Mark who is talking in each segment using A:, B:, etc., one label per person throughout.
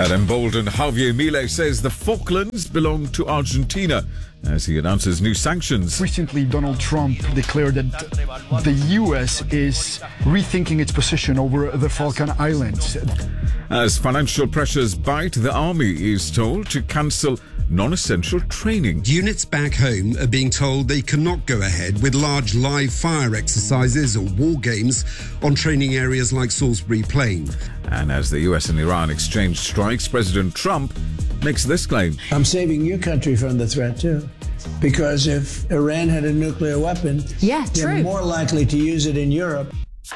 A: An emboldened Javier Milei says the Falklands belong to Argentina as he announces new sanctions.
B: Recently, Donald Trump declared that the U.S. is rethinking its position over the Falkland Islands.
A: As financial pressures bite, the army is told to cancel non-essential training.
C: Units back home are being told they cannot go ahead with large live fire exercises or war games on training areas like Salisbury Plain.
A: And as the US and Iran exchange strikes, President Trump makes this claim.
D: I'm saving your country from the threat too. Because if Iran had a nuclear weapon, they're more likely to use it in Europe.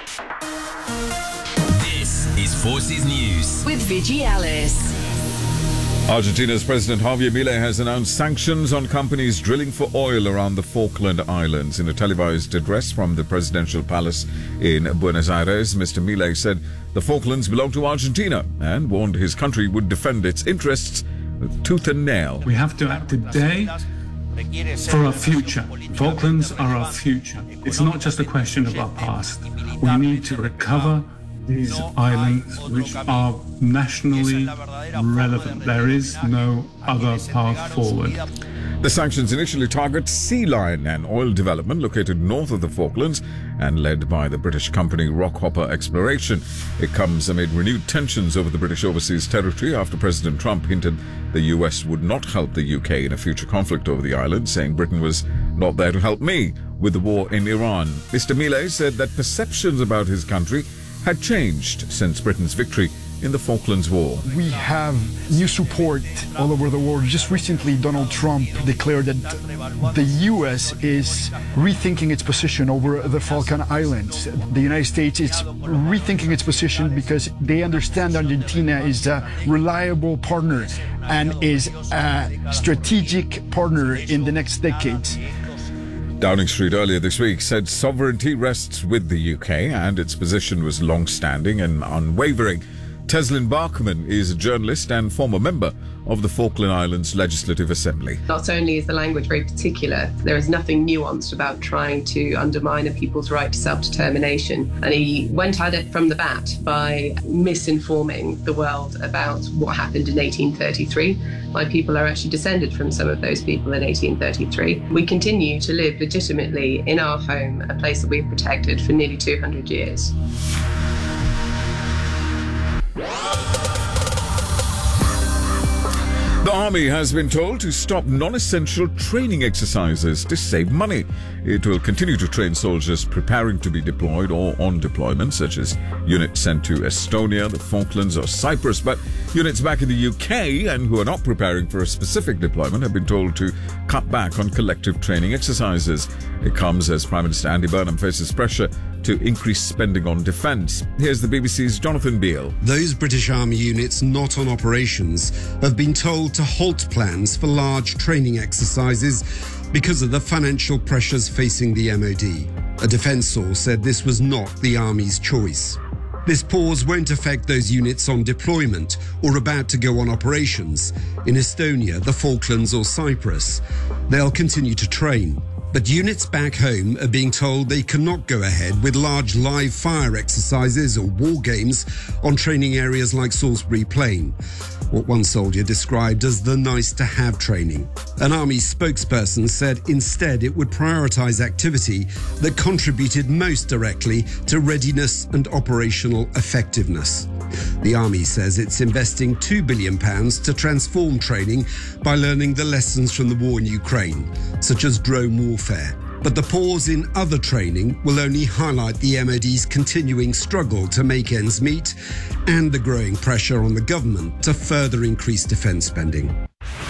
E: This is Forces News
F: with Vigi Alice.
A: Argentina's President Javier Milei has announced sanctions on companies drilling for oil around the Falkland Islands. In a televised address from the presidential palace in Buenos Aires, Mr. Milei said the Falklands belong to Argentina and warned his country would defend its interests with tooth and nail.
G: We have to act today for our future. Falklands are our future. It's not just a question of our past. We need to recover these islands which are nationally relevant. There is no other path forward.
A: The sanctions initially target Sea Lion, an oil development located north of the Falklands and led by the British company Rockhopper Exploration. It comes amid renewed tensions over the British overseas territory after President Trump hinted the US would not help the UK in a future conflict over the island, saying Britain was not there to help me with the war in Iran. Mr. Milei said that perceptions about his country had changed since Britain's victory in the Falklands War.
B: We have new support all over the world. Just recently, Donald Trump declared that the U.S. is rethinking its position over the Falkland Islands. The United States is rethinking its position because they understand Argentina is a reliable partner and is a strategic partner in the next decades.
A: Downing Street earlier this week said sovereignty rests with the UK and its position was long-standing and unwavering. Teslin Barkman is a journalist and former member of the Falkland Islands Legislative Assembly.
H: Not only is the language very particular, there is nothing nuanced about trying to undermine a people's right to self-determination. And he went at it from the bat by misinforming the world about what happened in 1833. My people are actually descended from some of those people in 1833. We continue to live legitimately in our home, a place that we've protected for nearly 200 years.
A: The Army has been told to stop non-essential training exercises to save money. It will continue to train soldiers preparing to be deployed or on deployment, such as units sent to Estonia, the Falklands or Cyprus. But units back in the UK and who are not preparing for a specific deployment have been told to cut back on collective training exercises. It comes as Prime Minister Andy Burnham faces pressure to increase spending on defence. Here's the BBC's Jonathan Beale.
C: Those British Army units not on operations have been told to halt plans for large training exercises because of the financial pressures facing the MOD. A defence source said this was not the Army's choice. This pause won't affect those units on deployment or about to go on operations in Estonia, the Falklands or Cyprus. They'll continue to train. But units back home are being told they cannot go ahead with large live fire exercises or war games on training areas like Salisbury Plain, what one soldier described as the nice-to-have training. An Army spokesperson said instead it would prioritise activity that contributed most directly to readiness and operational effectiveness. The Army says it's investing £2 billion to transform training by learning the lessons from the war in Ukraine, such as drone warfare. But the pause in other training will only highlight the MOD's continuing struggle to make ends meet and the growing pressure on the government to further increase defence spending.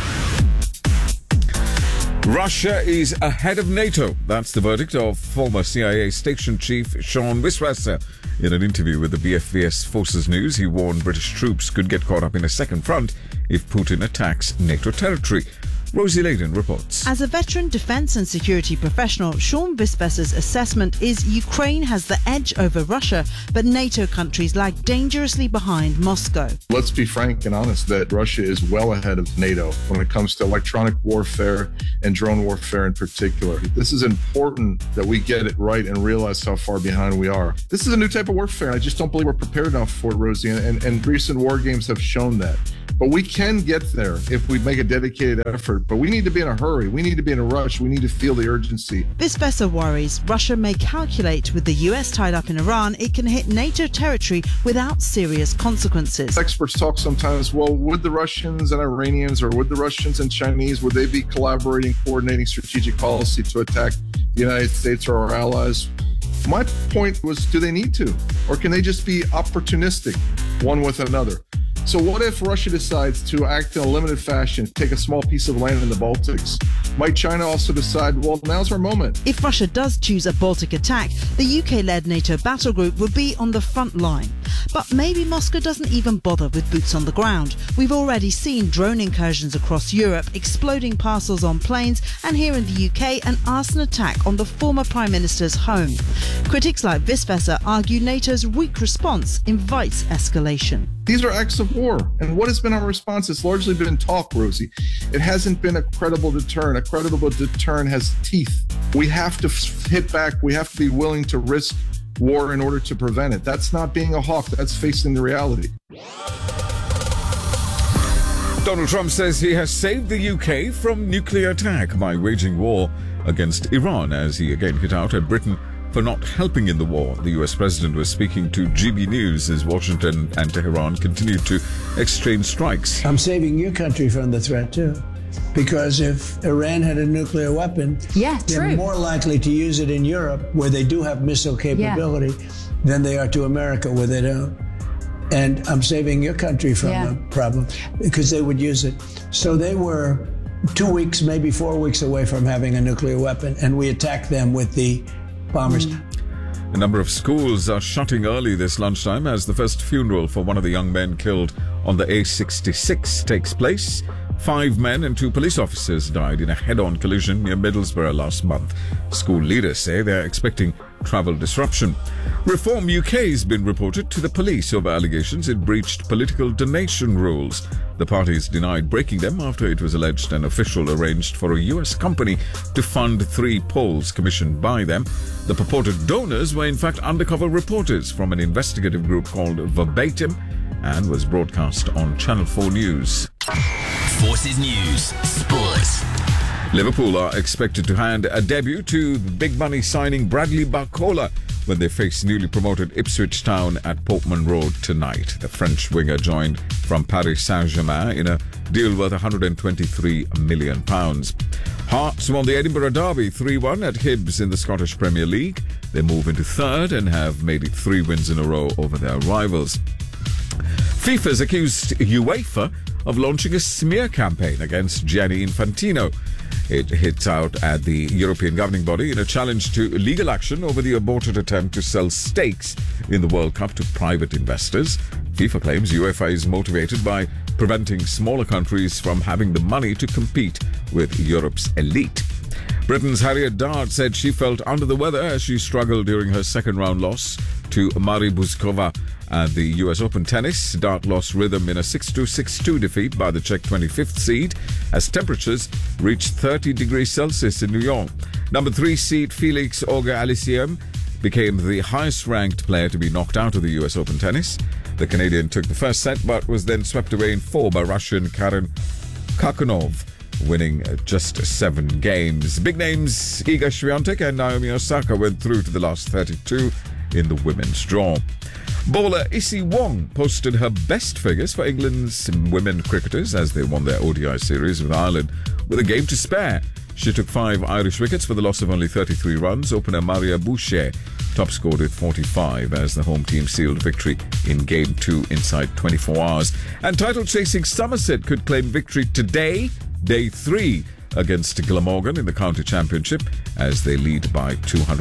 A: Russia is ahead of NATO. That's the verdict of former CIA Station Chief Sean Wiswasser. In an interview with the BFVS Forces News, he warned British troops could get caught up in a second front if Putin attacks NATO territory. Rosie Layden reports.
I: As a veteran defence and security professional, Sean Wiswasser's assessment is Ukraine has the edge over Russia, but NATO countries lag dangerously behind Moscow.
J: Let's be frank and honest that Russia is well ahead of NATO when it comes to electronic warfare and drone warfare in particular. This is important that we get it right and realize how far behind we are. This is a new type of warfare, and I just don't believe we're prepared enough for it, Rosie, and recent war games have shown that. But we can get there if we make a dedicated effort. But we need to be in a hurry. We need to be in a rush. We need to feel the urgency.
I: Visvesa worries Russia may calculate with the US tied up in Iran, it can hit NATO territory without serious consequences.
J: Experts talk sometimes, well, would the Russians and Iranians or would the Russians and Chinese, would they be collaborating, coordinating strategic policy to attack the United States or our allies? My point was, do they need to? Or can they just be opportunistic one with another? So what if Russia decides to act in a limited fashion, take a small piece of land in the Baltics? Might China also decide, well, now's our moment?
I: If Russia does choose a Baltic attack, the UK-led NATO battle group would be on the front line. But maybe Moscow doesn't even bother with boots on the ground. We've already seen drone incursions across Europe, exploding parcels on planes, and here in the UK, an arson attack on the former Prime Minister's home. Critics like Visvesa argue NATO's weak response invites escalation.
J: These are acts of war. And what has been our response? It's largely been talk, Rosie. It hasn't been a credible deterrent. A credible deterrent has teeth. We have to hit back. We have to be willing to risk war in order to prevent it. That's not being a hawk. That's facing the reality.
A: Donald Trump says he has saved the UK from nuclear attack by waging war against Iran, as he again hit out at Britain for not helping in the war. The US president was speaking to GB News as Washington and Tehran continued to exchange strikes.
D: I'm saving your country from the threat too. Because if Iran had a nuclear weapon, they're more likely to use it in Europe, where they do have missile capability, than they are to America, where they don't. And I'm saving your country from a problem because they would use it. So they were 2 weeks, maybe 4 weeks away from having a nuclear weapon, and we attacked them with the bombers.
A: A number of schools are shutting early this lunchtime as the first funeral for one of the young men killed on the A66 takes place. 5 men and 2 police officers died in a head-on collision near Middlesbrough last month. School leaders say they're expecting travel disruption. Reform UK has been reported to the police over allegations it breached political donation rules. The parties denied breaking them after it was alleged an official arranged for a US company to fund 3 polls commissioned by them. The purported donors were in fact undercover reporters from an investigative group called Verbatim and was broadcast on Channel 4 News.
E: Forces News Sports.
A: Liverpool are expected to hand a debut to the big money signing Bradley Barcola when they face newly promoted Ipswich Town at Portman Road tonight. The French winger joined from Paris Saint-Germain in a deal worth £123 million. Hearts won the Edinburgh Derby 3-1 at Hibs in the Scottish Premier League. They move into third and have made it 3 wins in a row over their rivals. FIFA's accused UEFA of launching a smear campaign against Gianni Infantino. It hits out at the European governing body in a challenge to legal action over the aborted attempt to sell stakes in the World Cup to private investors. FIFA claims UEFA is motivated by preventing smaller countries from having the money to compete with Europe's elite. Britain's Harriet Dart said she felt under the weather as she struggled during her second-round loss to Mari Buzkova at the US Open Tennis. Dart lost rhythm in a 6-2, 6-2 defeat by the Czech 25th seed as temperatures reached 30 degrees Celsius in New York. Number 3 seed Felix Auger-Aliassime became the highest-ranked player to be knocked out of the US Open Tennis. The Canadian took the first set but was then swept away in 4 by Russian Karen Khachanov, winning just 7 games. Big names Iga Swiatek and Naomi Osaka went through to the last 32 in the women's draw. Bowler Issy Wong posted her best figures for England's women cricketers as they won their ODI series with Ireland with a game to spare. She took 5 Irish wickets for the loss of only 33 runs. Opener Maria Boucher top scored with 45 as the home team sealed victory in Game 2 inside 24 hours. And title-chasing Somerset could claim victory today, Day 3, against Glamorgan in the county championship as they lead by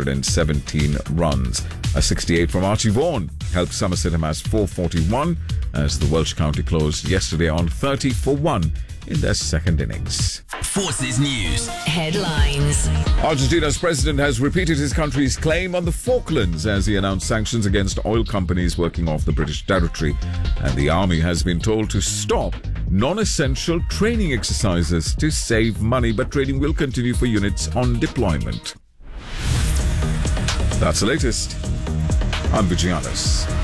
A: 217 runs. A 68 from Archie Vaughan helped Somerset amass 441 as the Welsh county closed yesterday on 30 for 1 in their second innings.
E: Forces News Headlines.
A: Argentina's president has repeated his country's claim on the Falklands as he announced sanctions against oil companies working off the British territory. And the army has been told to stop non-essential training exercises to save money, but training will continue for units on deployment. That's the latest. I'm Vijayanas.